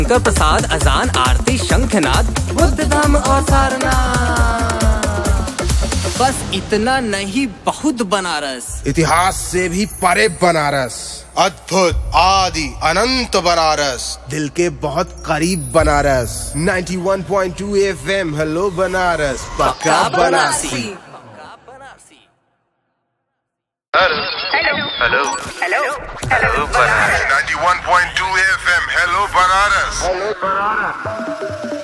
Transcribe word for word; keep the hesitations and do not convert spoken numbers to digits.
शंकर प्रसाद, अजान, आरती, शंखनाद, बुद्ध धाम और सारनाथ। बस इतना नहीं, बहुत बनारस। इतिहास से भी परे बनारस, अद्भुत, आदि, अनंत बनारस, दिल के बहुत करीब बनारस। इक्यानवे पॉइंट दो एफएम, हेलो बनारस, पक्का Banarasi. Hello hello hello hello Banaras. इक्यानवे पॉइंट दो एफएम, हेलो बनारस।